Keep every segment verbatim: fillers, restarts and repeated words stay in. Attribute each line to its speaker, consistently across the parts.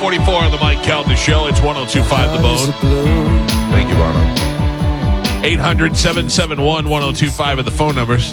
Speaker 1: forty-four on the Mike Calda Show. It's one oh two point five The Bone. Thank you, Bono. eight hundred, seven seven one, one oh two five are the phone numbers.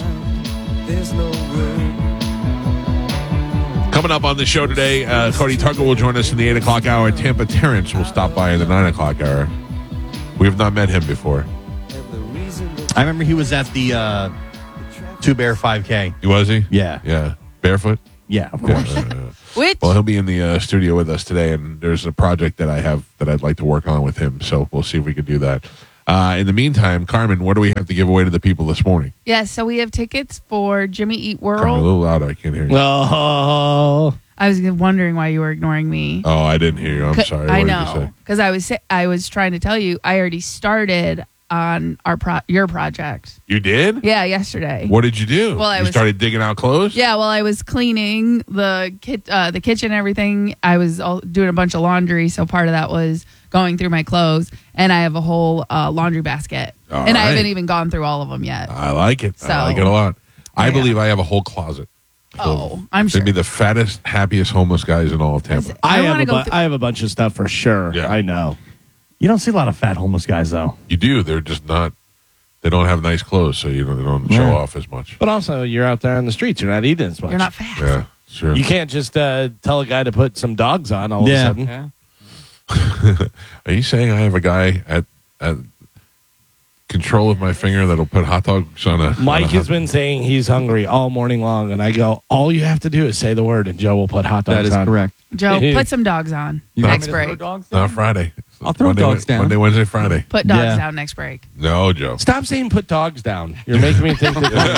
Speaker 1: Coming up on the show today, uh, Cody Tucker will join us in the eight o'clock hour. Tampa Terrence will stop by in the nine o'clock hour. We have not met him before.
Speaker 2: I remember he was at the uh, Two Bear five K.
Speaker 1: Was he?
Speaker 2: Yeah.
Speaker 1: Yeah. Barefoot?
Speaker 2: Yeah, of course.
Speaker 1: Yeah, uh,
Speaker 3: Which?
Speaker 1: well, he'll be in the uh, studio with us today, and there's a project that I have that I'd like to work on with him, so we'll see if we can do that. Uh, in the meantime, Carmen, what do we have to give away to the people this morning?
Speaker 3: Yeah, so we have tickets for Jimmy Eat
Speaker 1: Carmen, a
Speaker 3: World.
Speaker 1: little louder. I can't hear you.
Speaker 2: Oh.
Speaker 3: I was wondering why you were ignoring me.
Speaker 1: Oh, I didn't hear you. I'm
Speaker 3: C-
Speaker 1: sorry. What
Speaker 3: I
Speaker 1: did
Speaker 3: know,
Speaker 1: you say?
Speaker 3: because I was sa- I was trying to tell you I already started on our pro- your project.
Speaker 1: You did?
Speaker 3: Yeah, yesterday.
Speaker 1: What did you do?
Speaker 3: Well, I
Speaker 1: you
Speaker 3: was-
Speaker 1: started digging out clothes?
Speaker 3: Yeah, well, I was cleaning the kit, uh, the kitchen, and everything. I was all doing a bunch of laundry, so part of that was going through my clothes, and I have a whole uh, laundry basket,
Speaker 1: All
Speaker 3: and I
Speaker 1: right.
Speaker 3: haven't even gone through all of them yet.
Speaker 1: I like it.
Speaker 3: So-
Speaker 1: I like it a lot. I
Speaker 3: Yeah.
Speaker 1: believe I have a whole closet.
Speaker 3: Oh, I'm sure.
Speaker 1: They'd be the fattest, happiest homeless guys in all of Tampa.
Speaker 3: I
Speaker 4: I,
Speaker 3: wanna
Speaker 4: have a
Speaker 3: go
Speaker 4: bu-
Speaker 3: through-
Speaker 4: I have a bunch of stuff for sure.
Speaker 1: Yeah.
Speaker 4: I know.
Speaker 2: You don't see a lot of fat homeless guys, though.
Speaker 1: You do. They're just not. They don't have nice clothes, so you don't, they don't show
Speaker 4: Yeah.
Speaker 1: off as much.
Speaker 4: But also, you're out there on the streets. You're not eating as much.
Speaker 3: You're not fat.
Speaker 1: Yeah, sure.
Speaker 4: You can't just uh, tell a guy to put some dogs on all
Speaker 2: Yeah.
Speaker 4: of a sudden.
Speaker 1: Are you saying I have a guy at at control of my finger that'll put hot dogs on a? on a
Speaker 4: Mike
Speaker 1: hot-
Speaker 4: has been saying he's hungry all morning long, and I go, all you have to do is say the word, and Joe will put hot dogs
Speaker 5: That is
Speaker 4: on.
Speaker 5: correct.
Speaker 3: Joe, put some dogs on
Speaker 5: You
Speaker 3: next
Speaker 5: want me to
Speaker 3: break.
Speaker 5: throw dogs
Speaker 1: Not
Speaker 5: down?
Speaker 1: Friday.
Speaker 5: I'll throw
Speaker 1: Monday,
Speaker 5: dogs down.
Speaker 1: Monday, Wednesday, Friday.
Speaker 3: Put dogs
Speaker 2: Yeah.
Speaker 3: down next break.
Speaker 1: No, Joe.
Speaker 4: Stop saying put dogs down. You're making me think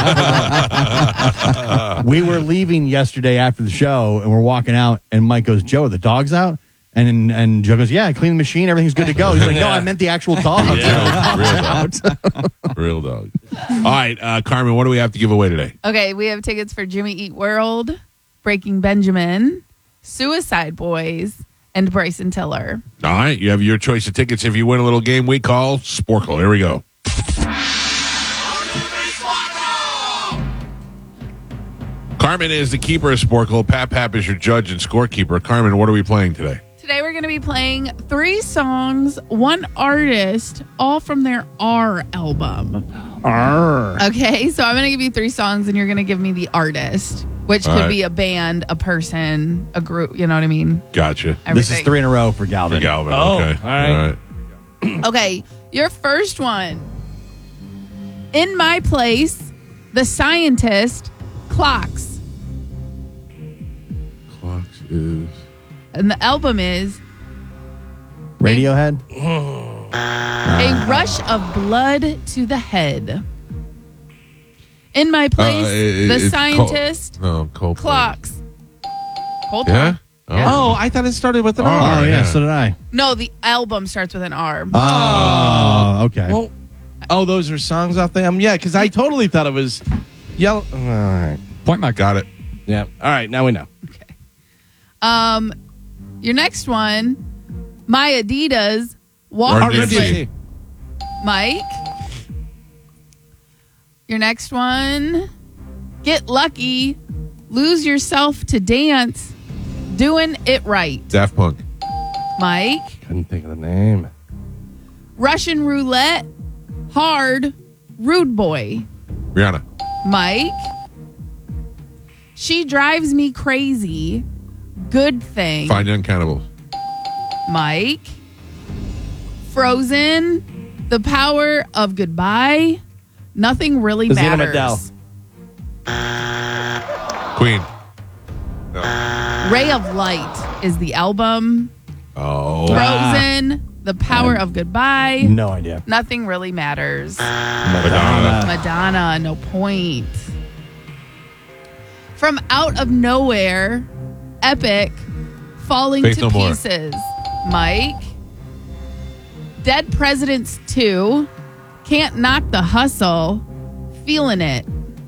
Speaker 4: that.
Speaker 2: We were leaving yesterday after the show, and we're walking out, and Mike goes, Joe, are the dogs out? And and Joe goes, yeah, I cleaned the machine. Everything's good to go. He's like, no, I meant the actual dogs.
Speaker 1: Yeah, real dog. Real dog. All right, uh, Carmen, what do we have to give away today?
Speaker 3: Okay, we have tickets for Jimmy Eat World, Breaking Benjamin, Suicide Boys, and Bryson Tiller.
Speaker 1: All right, you have your choice of tickets. If you win a little game we call Sporkle. Here we go. Carmen is the keeper of Sporkle. Pap Pap is your judge and scorekeeper. Carmen, what are we playing today?
Speaker 3: Today we're going to be playing three songs, one artist, all from their R album.
Speaker 4: Arr.
Speaker 3: Okay, so I'm going to give you three songs, and you're going to give me the artist, which
Speaker 1: All
Speaker 3: could
Speaker 1: right.
Speaker 3: be a band, a person, a group. You know what I mean?
Speaker 1: Gotcha.
Speaker 2: This is
Speaker 3: Everything.
Speaker 2: three in a row for Galvin.
Speaker 1: For Galvin.
Speaker 4: Oh,
Speaker 1: okay.
Speaker 4: all right.
Speaker 1: All right.
Speaker 3: Okay, your first one. In My Place, The Scientist, Clocks.
Speaker 1: Clocks is.
Speaker 3: And the album is
Speaker 2: Radiohead?
Speaker 3: A Rush of Blood to the Head. In My Place,
Speaker 1: Uh, it-
Speaker 3: The
Speaker 1: it's
Speaker 3: Scientist,
Speaker 1: Col- no, Coldplay.
Speaker 3: Clocks. Hold
Speaker 1: Yeah?
Speaker 3: on.
Speaker 4: Oh, I thought it started with an
Speaker 1: Oh,
Speaker 4: R.
Speaker 2: Oh, yeah,
Speaker 1: yeah.
Speaker 2: so did I.
Speaker 3: No, the album starts with an R.
Speaker 2: Oh, okay.
Speaker 4: Well, oh, those are songs off the album? Yeah, because I totally thought it was Yellow. All right.
Speaker 5: Point my
Speaker 1: Got it.
Speaker 4: Yeah. All right, now we know.
Speaker 3: Um, your next one, My Adidas, Walk
Speaker 1: Run
Speaker 3: This
Speaker 1: D M C.
Speaker 3: Way. Mike. Your next one, Get Lucky, Lose Yourself to Dance, Doing It Right.
Speaker 1: Daft Punk.
Speaker 3: Mike.
Speaker 4: Couldn't think of the name.
Speaker 3: Russian Roulette, Hard, Rude Boy.
Speaker 1: Rihanna.
Speaker 3: Mike. She Drives Me Crazy, Good Thing.
Speaker 1: Fine Young Cannibals.
Speaker 3: Mike. Frozen, The Power of Goodbye, Nothing Really
Speaker 4: Christina
Speaker 3: Matters.
Speaker 4: Midell.
Speaker 1: Queen. No.
Speaker 3: Ray of Light is the album.
Speaker 1: Oh.
Speaker 3: Frozen, The Power of Goodbye,
Speaker 2: No idea.
Speaker 3: Nothing Really Matters.
Speaker 1: Madonna.
Speaker 3: Madonna, no point. From Out of Nowhere, Epic, Falling
Speaker 1: Faith
Speaker 3: to
Speaker 1: No More.
Speaker 3: Pieces. Mike. Dead Presidents two, Can't Knock the Hustle, Feeling It.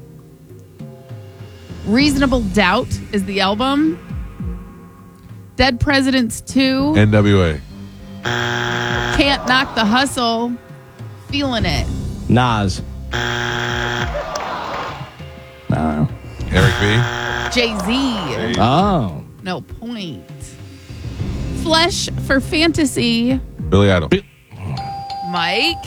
Speaker 3: Reasonable Doubt is the album. Dead Presidents two,
Speaker 1: N W A.
Speaker 3: Can't Knock the Hustle, Feeling It.
Speaker 4: Nas.
Speaker 2: I don't know.
Speaker 1: Eric B.
Speaker 3: Jay-Z,
Speaker 4: Oh.
Speaker 3: no point. Flesh for Fantasy,
Speaker 1: Billy Idol.
Speaker 3: Mike.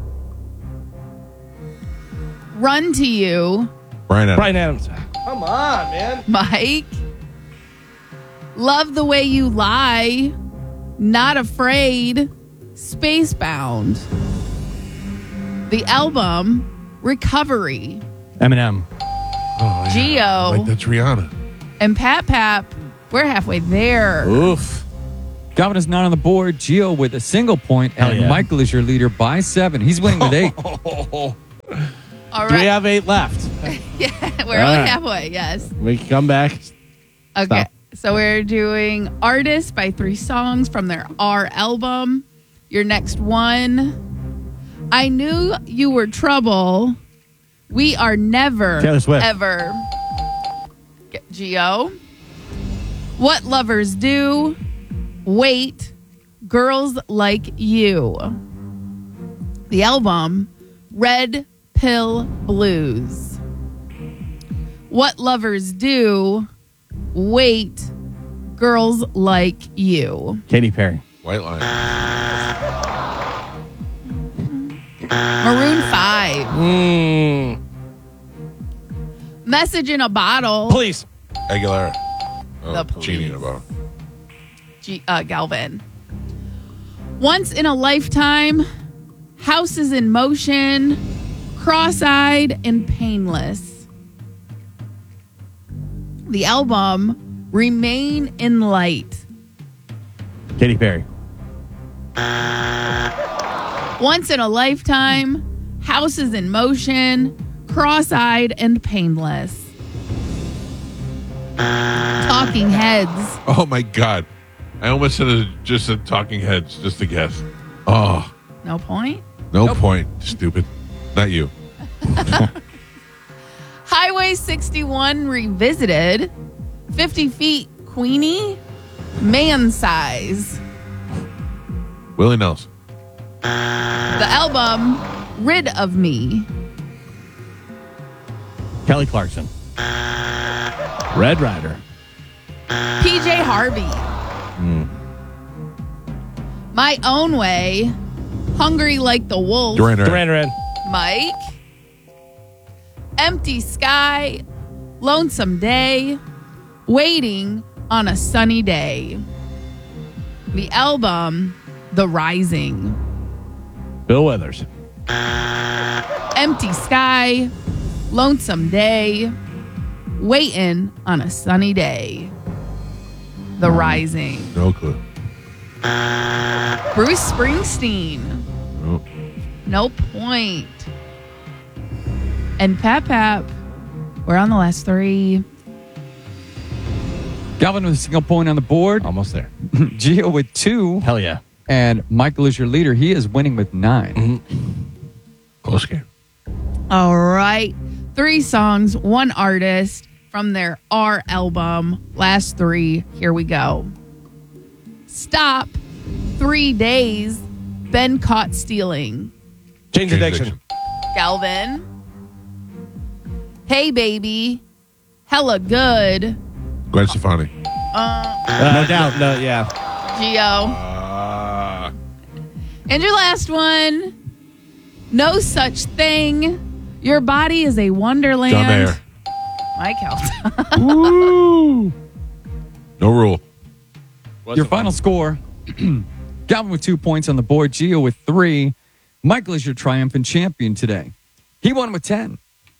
Speaker 3: Run to You,
Speaker 1: Brian Adams.
Speaker 4: Brian Adams. Come on, man.
Speaker 3: Mike. Love the Way You Lie, Not Afraid, Spacebound. The album, Recovery.
Speaker 2: Eminem.
Speaker 1: Oh, yeah.
Speaker 3: Geo.
Speaker 1: Like that's Rihanna.
Speaker 3: And Pat Pap, we're halfway there.
Speaker 4: Oof.
Speaker 5: Galvin is not on the board. Gio with a single point, and
Speaker 2: yeah.
Speaker 5: Michael is your leader by seven. He's winning with eight.
Speaker 3: All
Speaker 4: Do we
Speaker 3: right.
Speaker 4: have eight left?
Speaker 3: Yeah, we're
Speaker 4: All
Speaker 3: only
Speaker 4: right.
Speaker 3: halfway, yes.
Speaker 4: We can come back.
Speaker 3: Okay.
Speaker 4: Stop.
Speaker 3: So we're doing Artists by three songs from their R album. Your next one, I Knew You Were Trouble. We Are Never,
Speaker 2: Taylor Swift.
Speaker 3: ever. Get- Geo. What Lovers Do. Wait. Girls Like You. The album, Red Pill Blues. What Lovers Do. Wait. Girls Like You.
Speaker 2: Katy Perry.
Speaker 1: White Line.
Speaker 3: Maroon five.
Speaker 4: Mm,
Speaker 3: Message in a Bottle.
Speaker 4: please.
Speaker 1: Aguilera. Oh,
Speaker 3: The Police.
Speaker 1: Genie in a Bottle.
Speaker 3: G- uh, Galvin. Once in a Lifetime. Houses in Motion. Cross-Eyed and Painless. The album, Remain in Light.
Speaker 2: Katy Perry.
Speaker 3: Once in a Lifetime. Houses in Motion. Cross-Eyed and Painless. Talking Heads.
Speaker 1: Oh my God. I almost said a, just a Talking Heads, just to guess. Oh,
Speaker 3: No point.
Speaker 1: no point. Stupid. Not you.
Speaker 3: Highway sixty-one Revisited. fifty Feet Queenie. Man Size.
Speaker 1: Willie Nelson.
Speaker 3: The album, Rid of Me.
Speaker 2: Kelly Clarkson. Red Rider.
Speaker 3: P J Harvey. My Own Way. Hungry Like the Wolf.
Speaker 1: Duran Duran.
Speaker 4: Duran Duran.
Speaker 3: Mike. Empty Sky. Lonesome Day. Waiting on a Sunny Day. The album, The Rising.
Speaker 4: Bill Withers.
Speaker 3: Empty Sky. Lonesome Day. Waiting on a Sunny Day. The Rising.
Speaker 1: No clue.
Speaker 3: Bruce Springsteen.
Speaker 1: No.
Speaker 3: No point. And Pap Pap, we're on the last three.
Speaker 5: Galvin with a single point on the board.
Speaker 4: Almost there.
Speaker 5: Gio with two.
Speaker 2: Hell yeah.
Speaker 5: And Michael is your leader. He is winning with nine.
Speaker 1: Close game.
Speaker 3: All right. Three songs, one artist from their R album. Last three. Here we go. Stop. Three Days. Been Caught Stealing.
Speaker 4: Change
Speaker 1: Change
Speaker 4: addiction.
Speaker 1: addiction.
Speaker 3: Galvin. Hey Baby. Hella Good.
Speaker 1: Gwen Stefani.
Speaker 4: Uh,
Speaker 2: No doubt.
Speaker 4: No, yeah.
Speaker 3: Geo.
Speaker 1: Uh,
Speaker 3: And your last one. No Such Thing. Your Body is a Wonderland.
Speaker 1: John Mayer.
Speaker 3: Mike Helton.
Speaker 1: Woo. No rule.
Speaker 5: Your final score. Galvin with two points on the board. Gio with three. Michael is your triumphant champion today. He won with ten.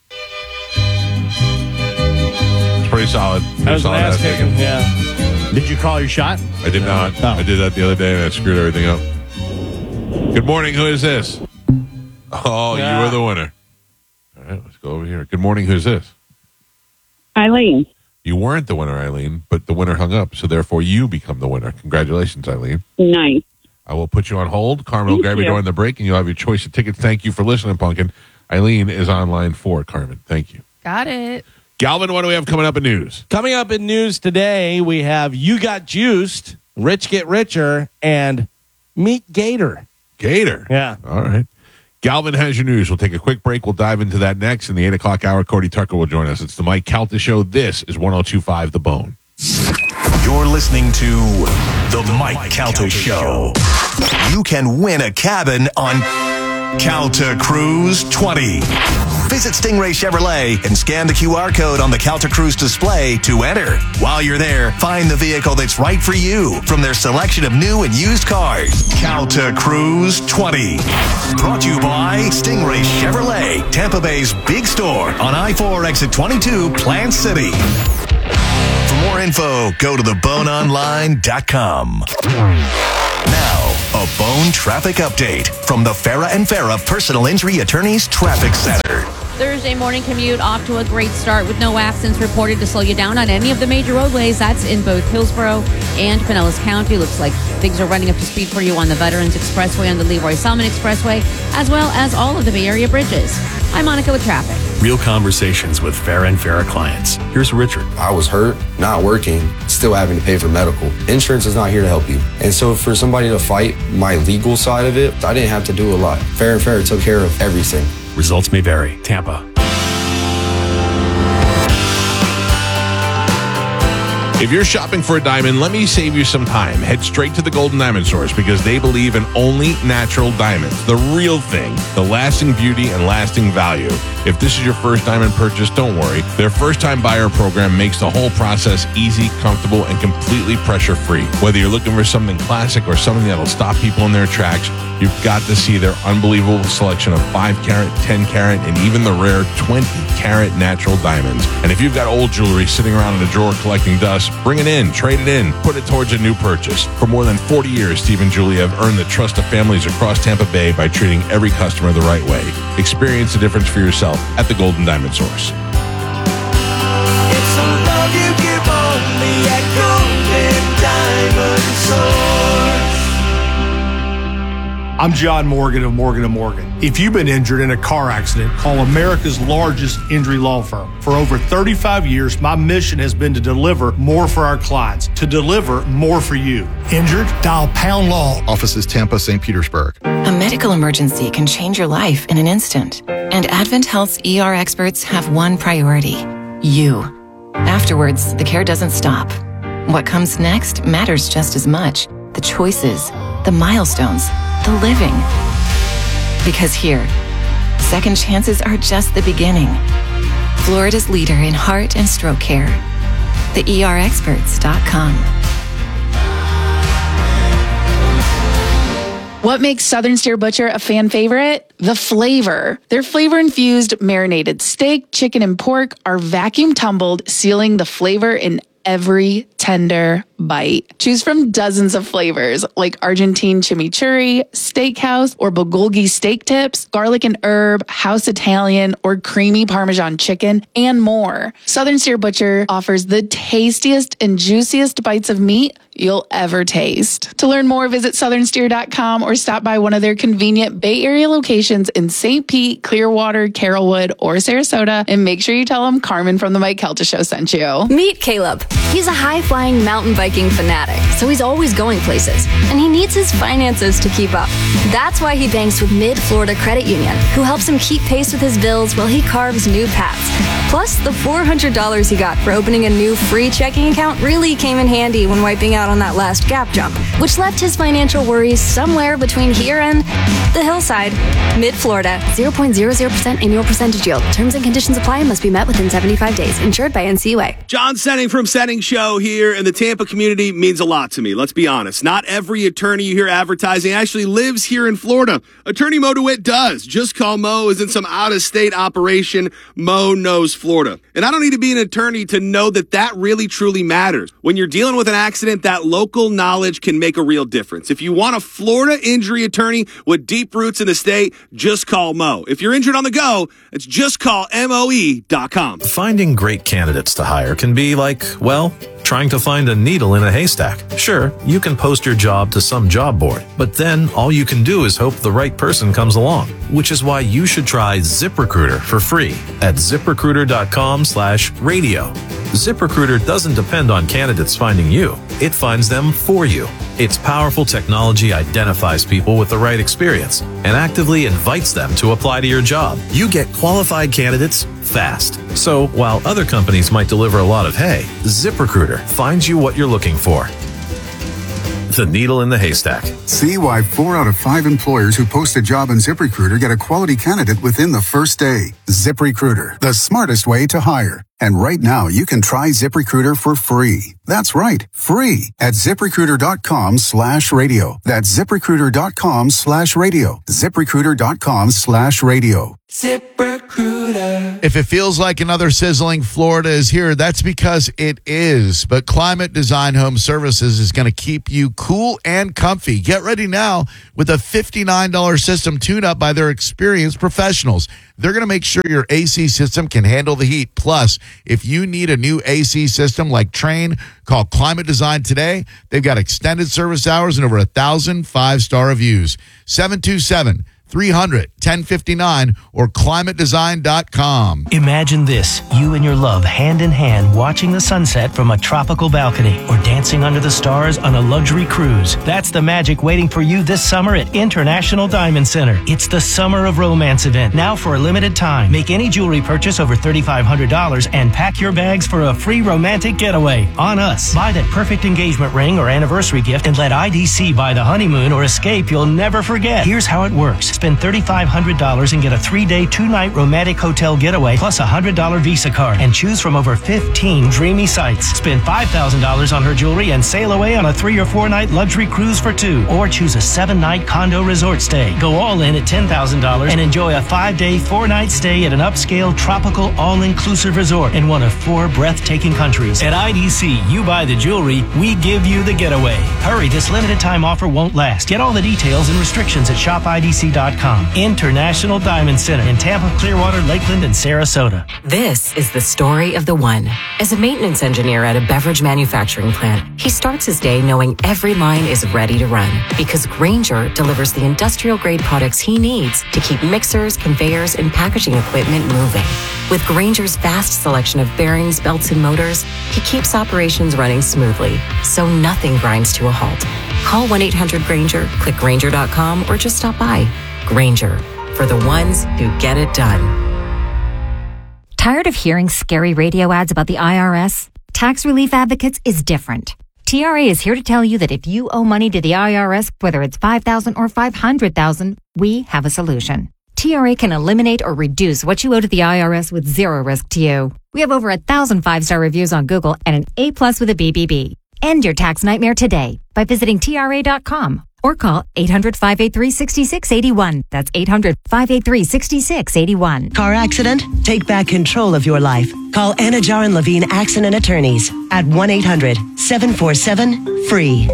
Speaker 1: It's pretty solid. Pretty
Speaker 4: That was an
Speaker 1: solid
Speaker 4: ass
Speaker 1: ass
Speaker 4: kicking.
Speaker 1: kicking.
Speaker 4: Yeah.
Speaker 2: Did you call your shot?
Speaker 1: I did not.
Speaker 2: Oh.
Speaker 1: I did that the other day and I screwed everything up. Good morning. Who is this? Oh,
Speaker 4: Yeah.
Speaker 1: you were the winner. All right, let's go over here. Good morning. Who's this?
Speaker 6: Eileen.
Speaker 1: You weren't the winner, Eileen, but the winner hung up, so therefore you become the winner. Congratulations, Eileen.
Speaker 6: Nice.
Speaker 1: I will put you on hold. Carmen will
Speaker 6: Thank
Speaker 1: grab you
Speaker 6: you.
Speaker 1: during the break, and you'll have your choice of tickets. Thank you for listening, Pumpkin. Eileen is on line four, Carmen. Thank you.
Speaker 3: Got it.
Speaker 1: Galvin, what do we have coming up in news?
Speaker 4: Coming up in news today, we have You Got Juiced, Rich Get Richer, and Meet Gator.
Speaker 1: Gator.
Speaker 4: Yeah.
Speaker 1: All right. Galvin has your news. We'll take a quick break. We'll dive into that next. In the eight o'clock hour, Cody Tucker will join us. It's the Mike Calta Show. This is one oh two point five The Bone.
Speaker 7: You're listening to The Mike Calta Show. You can win a cabin on Calta Cruise twenty. Visit Stingray Chevrolet and scan the Q R code on the Calta Cruise display to enter. While you're there, find the vehicle that's right for you from their selection of new and used cars. Calta Cruise twenty. Brought to you by Stingray Chevrolet, Tampa Bay's big store on I four exit twenty-two, Plant City. For more info, go to the bone online dot com. Now, a Bone traffic update from the Farah and Farah Personal Injury Attorneys Traffic Center.
Speaker 8: Thursday morning commute off to a great start with no accidents reported to slow you down on any of the major roadways. That's in both Hillsborough and Pinellas County. Looks like things are running up to speed for you on the Veterans Expressway, on the Leroy Salmon Expressway, as well as all of the Bay Area bridges. I'm Monica with traffic.
Speaker 9: Real conversations with Farah and Farah clients. Here's Richard.
Speaker 10: I was hurt, not working, still having to pay for medical. Insurance is not here to help you. And so for somebody to fight my legal side of it, I didn't have to do a lot. Farah and Farah took care of everything.
Speaker 9: Results may vary. Tampa.
Speaker 1: If you're shopping for a diamond, let me save you some time. Head straight to the Golden Diamond Source because they believe in only natural diamonds. The real thing, the lasting beauty and lasting value. If this is your first diamond purchase, don't worry. Their first-time buyer program makes the whole process easy, comfortable, and completely pressure-free. Whether you're looking for something classic or something that'll stop people in their tracks, you've got to see their unbelievable selection of five carat, ten carat, and even the rare twenty carat natural diamonds. And if you've got old jewelry sitting around in a drawer collecting dust, bring it in, trade it in, put it towards a new purchase. For more than forty years, Steve and Julie have earned the trust of families across Tampa Bay by treating every customer the right way. Experience the difference for yourself at the Golden Diamond Source.
Speaker 11: It's a love you give only at Golden Diamond Source.
Speaker 12: I'm John Morgan of Morgan and Morgan. If you've been injured in a car accident, call America's largest injury law firm. For over thirty-five years, my mission has been to deliver more for our clients, to deliver more for you. Injured? Dial Pound Law.
Speaker 13: Offices Tampa, Saint Petersburg.
Speaker 14: A medical emergency can change your life in an instant. And Advent Health's E R experts have one priority: you. Afterwards, the care doesn't stop. What comes next matters just as much. The choices, the milestones, the living. Because here, second chances are just the beginning. Florida's leader in heart and stroke care. the E R experts dot com.
Speaker 3: What makes Southern Steer Butcher a fan favorite? The flavor. Their flavor-infused marinated steak, chicken, and pork are vacuum tumbled, sealing the flavor in every tender bite. Choose from dozens of flavors like Argentine chimichurri, steakhouse, or bulgogi steak tips, garlic and herb, house Italian, or creamy Parmesan chicken, and more. Southern Steer Butcher offers the tastiest and juiciest bites of meat you'll ever taste. To learn more, visit southern steer dot com or stop by one of their convenient Bay Area locations in Saint Pete, Clearwater, Carrollwood, or Sarasota, and make sure you tell them Carmen from the Mike Calta Show sent you.
Speaker 15: Meet Caleb. He's a high-flying mountain biking fanatic, so he's always going places, and he needs his finances to keep up. That's why he banks with Mid-Florida Credit Union, who helps him keep pace with his bills while he carves new paths. Plus, the four hundred dollars he got for opening a new free checking account really came in handy when wiping out on that last gap jump, which left his financial worries somewhere between here and the hillside. Mid-Florida, zero point zero zero percent annual percentage yield. Terms and conditions apply and must be met within seventy-five days. Insured by N C U A.
Speaker 16: John Setting from Setting Show here in the Tampa community means a lot to me. Let's be honest. Not every attorney you hear advertising actually lives here in Florida. Attorney Mo DeWitt does. Just Call Mo is in some out-of-state operation. Mo knows Florida. And I don't need to be an attorney to know that that really truly matters. When you're dealing with an accident, that local knowledge can make a real difference. If you want a Florida injury attorney with deep roots in the state, just call Mo. If you're injured on the go, it's just call M O E dot com.
Speaker 9: Finding great candidates to hire can be like, well, trying to find a needle in a haystack. Sure, you can post your job to some job board, but then all you can do is hope the right person comes along, which is why you should try ZipRecruiter for free at zip recruiter dot com slash radio. ZipRecruiter doesn't depend on candidates finding you. It finds them for you. Its powerful technology identifies people with the right experience and actively invites them to apply to your job. You get qualified candidates fast. So while other companies might deliver a lot of hay, ZipRecruiter finds you what you're looking for. The needle in the haystack.
Speaker 17: See why four out of five employers who post a job on ZipRecruiter get a quality candidate within the first day. ZipRecruiter, the smartest way to hire. And right now, you can try ZipRecruiter for free. That's right, free at ZipRecruiter.com slash radio. That's ZipRecruiter.com slash radio. ZipRecruiter.com slash radio.
Speaker 11: ZipRecruiter.
Speaker 18: If it feels like another sizzling Florida is here, that's because it is. But Climate Design Home Services is going to keep you cool and comfy. Get ready now with a fifty-nine dollars system tune-up by their experienced professionals. They're going to make sure your A C system can handle the heat. Plus, if you need a new A C system like Trane, call Climate Design today. They've got extended service hours and over a thousand five-star reviews. seven two seven, three hundred, ten fifty-nine or climate design dot com.
Speaker 19: Imagine this, you and your love hand in hand watching the sunset from a tropical balcony or dancing under the stars on a luxury cruise. That's the magic waiting for you this summer at International Diamond Center. It's the Summer of Romance event, now for a limited time. Make any jewelry purchase over three thousand five hundred dollars and pack your bags for a free romantic getaway on us. Buy that perfect engagement ring or anniversary gift and let I D C buy the honeymoon or escape you'll never forget. Here's how it works. Spend three thousand five hundred dollars and get a three-day, two-night romantic hotel getaway plus a one hundred dollars Visa card and choose from over fifteen dreamy sites. Spend five thousand dollars on her jewelry and sail away on a three- or four-night luxury cruise for two. Or choose a seven-night condo resort stay. Go all in at ten thousand dollars and enjoy a five-day, four-night stay at an upscale, tropical, all-inclusive resort in one of four breathtaking countries. At I D C, you buy the jewelry, we give you the getaway. Hurry, this limited-time offer won't last. Get all the details and restrictions at shop I D C dot com. International Diamond Center in Tampa, Clearwater, Lakeland, and Sarasota.
Speaker 20: This is the story of the one. As a maintenance engineer at a beverage manufacturing plant, he starts his day knowing every line is ready to run because Grainger delivers the industrial-grade products he needs to keep mixers, conveyors, and packaging equipment moving. With Grainger's vast selection of bearings, belts, and motors, he keeps operations running smoothly, so nothing grinds to a halt. Call one eight hundred Grainger, click Grainger dot com, or just stop by. Grainger, for the ones who get it done.
Speaker 21: Tired of hearing scary radio ads about the I R S? Tax Relief Advocates is different. T R A is here to tell you that if you owe money to the I R S, whether it's five thousand dollars or five hundred thousand dollars, we have a solution. T R A can eliminate or reduce what you owe to the I R S with zero risk to you. We have over a thousand five-star reviews on Google and an A plus with a B B B. End your tax nightmare today by visiting T R A dot com. Or call eight hundred, five eight three, six six eight one. That's eight hundred, five eight three, six six eight one.
Speaker 22: Car accident? Take back control of your life. Call Anajar and Levine Accident Attorneys at one eight hundred, seven four seven, F R E E.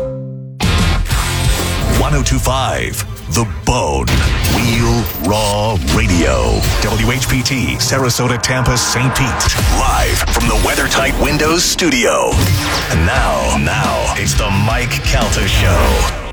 Speaker 7: ten twenty-five The Bone. Real Raw Radio. W H P T, Sarasota, Tampa, Saint Pete. Live from the WeatherTight Windows studio. And now, now, it's the Mike Calta Show.